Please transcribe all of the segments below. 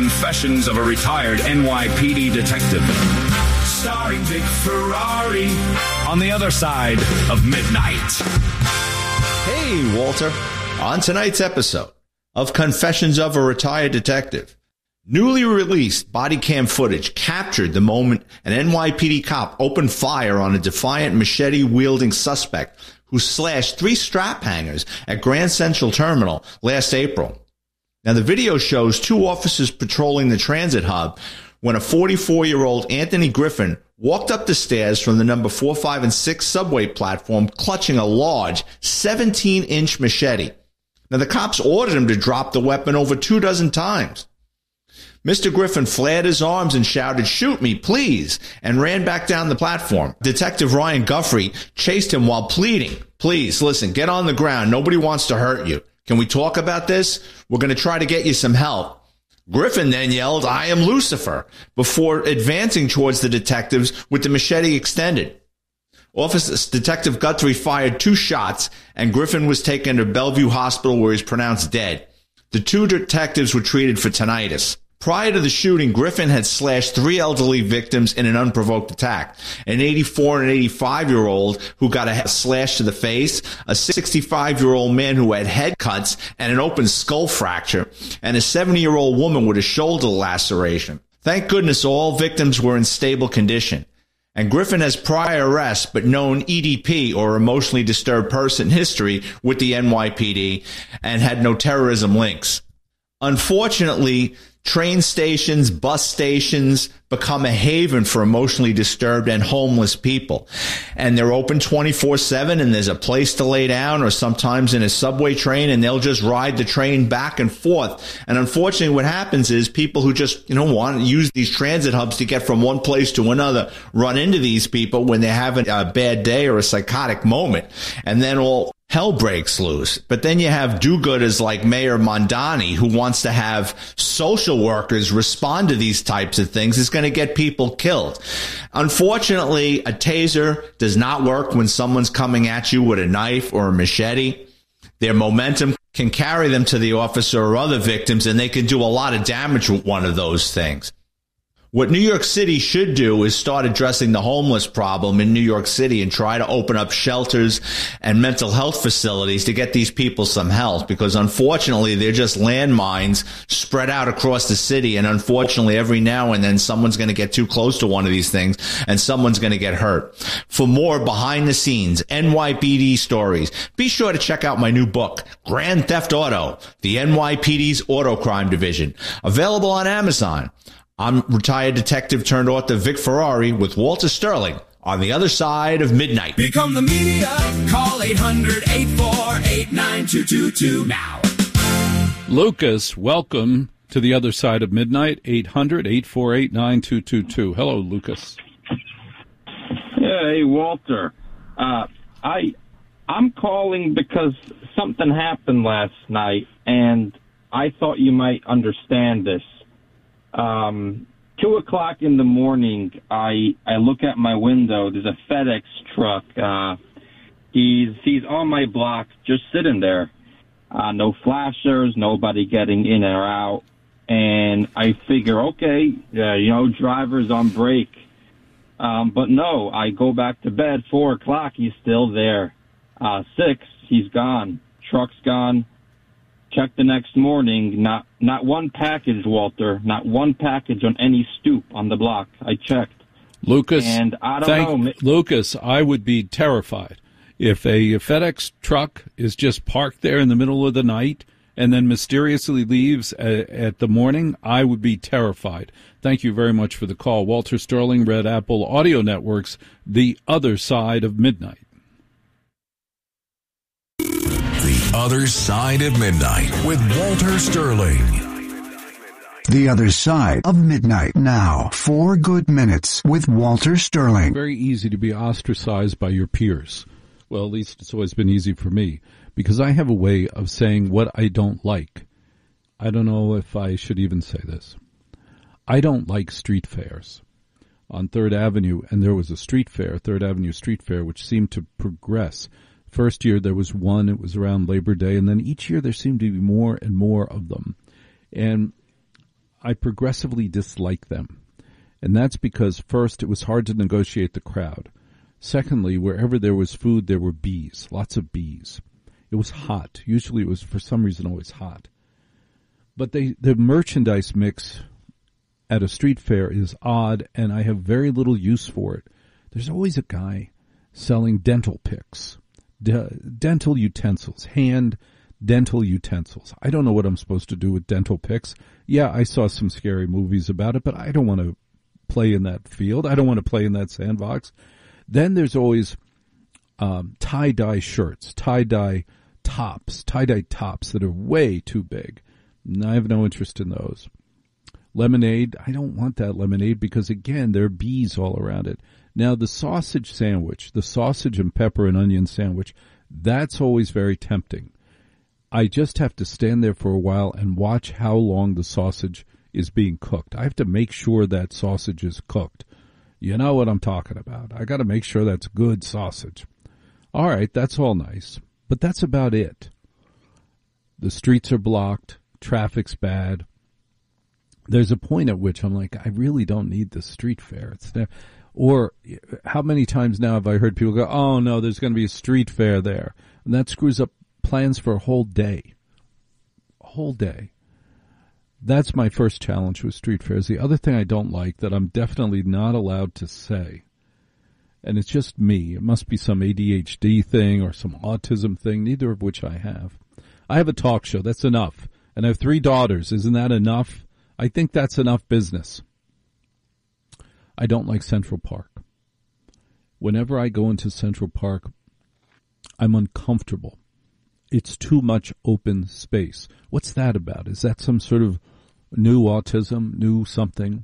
Confessions of a Retired NYPD Detective. Starring Vic Ferrari on the other side of midnight. Hey, Walter. On tonight's episode of Confessions of a Retired Detective, newly released body cam footage captured the moment an NYPD cop opened fire on a defiant machete-wielding suspect who slashed 3 strap hangers at Grand Central Terminal last April. Now, the video shows 2 officers patrolling the transit hub when a 44-year-old Anthony Griffin walked up the stairs from the number 4, 5, and 6 subway platform clutching a large 17-inch machete. Now, the cops ordered him to drop the weapon over 24 times. Mr. Griffin flared his arms and shouted, "Shoot me, please," and ran back down the platform. Detective Ryan Guffrey chased him while pleading, "Please, listen, get on the ground. Nobody wants to hurt you. Can we talk about this? We're going to try to get you some help." Griffin then yelled, "I am Lucifer," before advancing towards the detectives with the machete extended. Detective Guthrie fired 2 shots, and Griffin was taken to Bellevue Hospital where he was pronounced dead. The 2 detectives were treated for tinnitus. Prior to the shooting, Griffin had slashed 3 elderly victims in an unprovoked attack. An 84 and 85-year-old who got a slash to the face, a 65-year-old man who had head cuts and an open skull fracture, and a 70-year-old woman with a shoulder laceration. Thank goodness all victims were in stable condition. And Griffin has prior arrests but known EDP, or emotionally disturbed person, history with the NYPD and had no terrorism links. Unfortunately, train stations, bus stations become a haven for emotionally disturbed and homeless people. And they're open 24/7, and there's a place to lay down, or sometimes in a subway train, and they'll just ride the train back and forth. And unfortunately, what happens is people who just, want to use these transit hubs to get from one place to another run into these people when they're having a bad day or a psychotic moment. And then all hell breaks loose. But then you have do-gooders like Mayor Mondani, who wants to have social workers respond to these types of things. It's going to get people killed. Unfortunately, a taser does not work when someone's coming at you with a knife or a machete. Their momentum can carry them to the officer or other victims, and they can do a lot of damage with one of those things. What New York City should do is start addressing the homeless problem in New York City and try to open up shelters and mental health facilities to get these people some help, because unfortunately they're just landmines spread out across the city, and unfortunately every now and then someone's going to get too close to one of these things and someone's going to get hurt. For more behind the scenes NYPD stories, be sure to check out my new book, Grand Theft Auto, the NYPD's Auto Crime Division, available on Amazon. I'm retired detective turned author Vic Ferrari with Walter Sterling on the other side of midnight. Become the media. Call 800-848-9222 now. Lucas, welcome to the other side of midnight. 800-848-9222. Hello, Lucas. Hey, Walter. I'm calling because something happened last night, and I thought you might understand this. 2:00 in the morning, I look at my window. There's a FedEx truck. He's on my block, just sitting there. No flashers, nobody getting in or out. And I figure, okay, driver's on break. But no, I go back to bed. 4:00, he's still there. 6, he's gone. Truck's gone. Check the next morning, not one package, Walter, not one package on any stoop on the block. I checked. Lucas, and I don't know. Lucas, I would be terrified if a FedEx truck is just parked there in the middle of the night and then mysteriously leaves at the morning. I would be terrified. Thank you very much for the call. Walter Sterling, Red Apple Audio Networks, The Other Side of Midnight. The Other Side of Midnight with Walter Sterling. The Other Side of Midnight now. 4 good minutes with Walter Sterling. Very easy to be ostracized by your peers. Well, at least it's always been easy for me, because I have a way of saying what I don't like. I don't know if I should even say this. I don't like street fairs. On 3rd Avenue, and there was a street fair, 3rd Avenue Street Fair, which seemed to progress. First year there was one, it was around Labor Day, and then each year there seemed to be more and more of them. And I progressively dislike them. And that's because, first, it was hard to negotiate the crowd. Secondly, wherever there was food, there were bees, lots of bees. It was hot. Usually it was, for some reason, always hot. But the merchandise mix at a street fair is odd, and I have very little use for it. There's always a guy selling dental picks, dental utensils, hand dental utensils. I don't know what I'm supposed to do with dental picks. Yeah, I saw some scary movies about it, but I don't want to play in that field. I don't want to play in that sandbox. Then there's always tie-dye shirts, tie-dye tops that are way too big. And I have no interest in those. Lemonade, I don't want that lemonade because, again, there are bees all around it. Now, the sausage sandwich, the sausage and pepper and onion sandwich, that's always very tempting. I just have to stand there for a while and watch how long the sausage is being cooked. I have to make sure that sausage is cooked. You know what I'm talking about. I got to make sure that's good sausage. All right, that's all nice, but that's about it. The streets are blocked. Traffic's bad. There's a point at which I'm like, I really don't need this street fair. Or how many times now have I heard people go, oh, no, there's going to be a street fair there. And that screws up plans for a whole day. A whole day. That's my first challenge with street fairs. The other thing I don't like that I'm definitely not allowed to say, and it's just me, it must be some ADHD thing or some autism thing, neither of which I have. I have a talk show. That's enough. And I have 3 daughters. Isn't that enough? I think that's enough business. I don't like Central Park. Whenever I go into Central Park, I'm uncomfortable. It's too much open space. What's that about? Is that some sort of new autism, new something?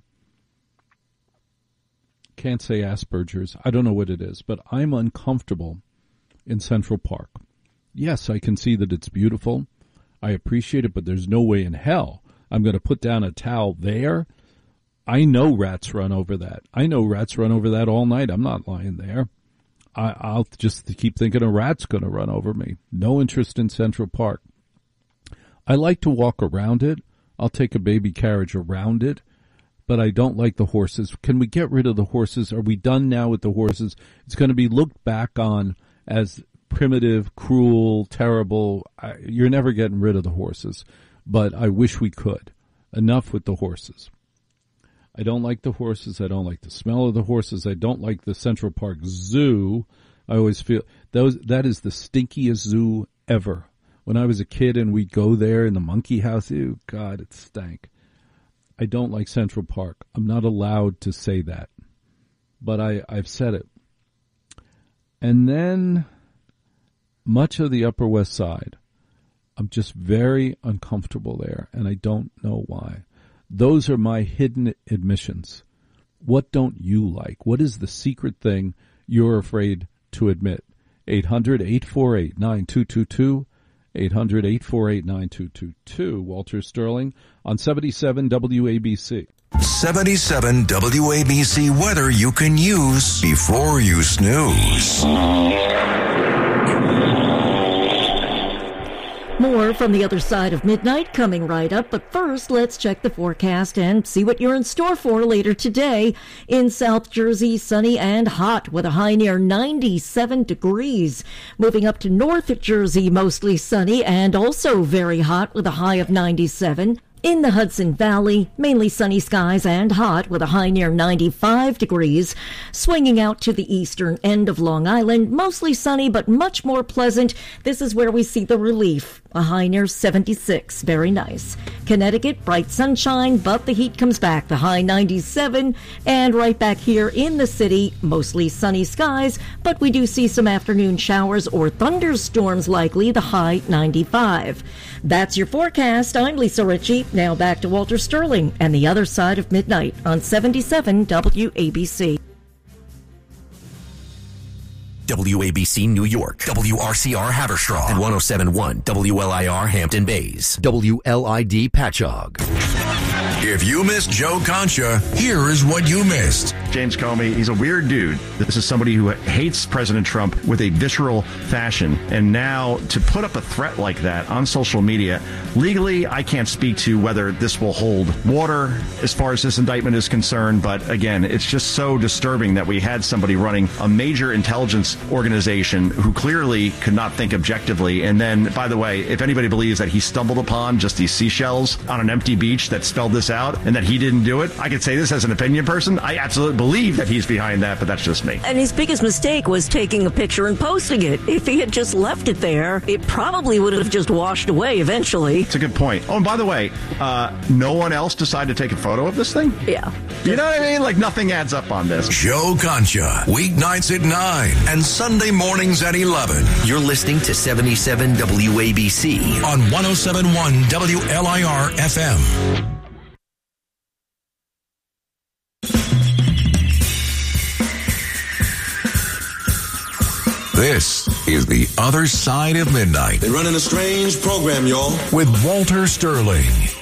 Can't say Asperger's. I don't know what it is, but I'm uncomfortable in Central Park. Yes, I can see that it's beautiful. I appreciate it, but there's no way in hell I'm going to put down a towel there. I know rats run over that. I know rats run over that all night. I'm not lying there. I'll just keep thinking a rat's going to run over me. No interest in Central Park. I like to walk around it. I'll take a baby carriage around it, but I don't like the horses. Can we get rid of the horses? Are we done now with the horses? It's going to be looked back on as primitive, cruel, terrible. You're never getting rid of the horses, but I wish we could. Enough with the horses. I don't like the horses. I don't like the smell of the horses. I don't like the Central Park Zoo. I always feel that is the stinkiest zoo ever. When I was a kid and we'd go there in the monkey house, ew, God, it stank. I don't like Central Park. I'm not allowed to say that, but I've said it. And then much of the Upper West Side, I'm just very uncomfortable there, and I don't know why. Those are my hidden admissions. What don't you like? What is the secret thing you're afraid to admit? 800-848-9222, 800-848-9222. Walter Sterling on 77 WABC. 77 WABC weather you can use before you snooze. More from the other side of midnight coming right up, but first let's check the forecast and see what you're in store for later today. In South Jersey, sunny and hot with a high near 97 degrees. Moving up to North Jersey, mostly sunny and also very hot with a high of 97. In the Hudson Valley, mainly sunny skies and hot with a high near 95 degrees. Swinging out to the eastern end of Long Island, mostly sunny but much more pleasant. This is where we see the relief. A high near 76. Very nice. Connecticut, bright sunshine, but the heat comes back. The high 97. And right back here in the city, mostly sunny skies, but we do see some afternoon showers or thunderstorms likely. The high 95. That's your forecast. I'm Lisa Ritchie. Now back to Walter Sterling and the other side of midnight on 77 WABC. WABC New York, WRCR Haverstraw, and 107.1 WLIR Hampton Bays, WLID Patchogue. If you missed Joe Concha, here is what you missed. James Comey, he's a weird dude. This is somebody who hates President Trump with a visceral fashion. And now to put up a threat like that on social media, legally, I can't speak to whether this will hold water as far as this indictment is concerned. But again, it's just so disturbing that we had somebody running a major intelligence organization who clearly could not think objectively. And then, by the way, if anybody believes that he stumbled upon just these seashells on an empty beach that spelled this out and that he didn't do it, I could say this as an opinion person. I absolutely believe that he's behind that, but that's just me. And his biggest mistake was taking a picture and posting it. If he had just left it there, it probably would have just washed away eventually. It's a good point. Oh, and by the way, no one else decided to take a photo of this thing? Yeah. You know what I mean? Like, nothing adds up on this. Joe Concha, weeknights at 9 and Sunday mornings at 11. You're listening to 77 WABC on 107.1 WLIR FM. This is The Other Side of Midnight. They're running a strange program, y'all. With Walter Sterling.